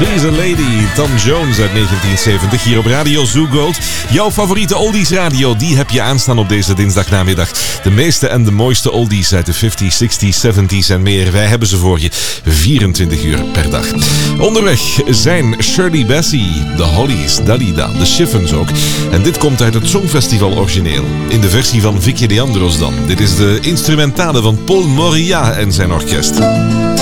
She's a Lady, Tom Jones uit 1970 hier op Radio Zoo Gold. Jouw favoriete oldies radio, die heb je aanstaan op deze dinsdagnamiddag. De meeste en de mooiste oldies uit de 50s, 60s, 70s en meer. Wij hebben ze voor je 24 uur per dag. Onderweg zijn Shirley Bassey, de Hollies, Dalida, de Chiffons ook. En dit komt uit het Songfestival origineel. In de versie van Vicky Leandros dan. Dit is de instrumentale van Paul Moria en zijn orkest.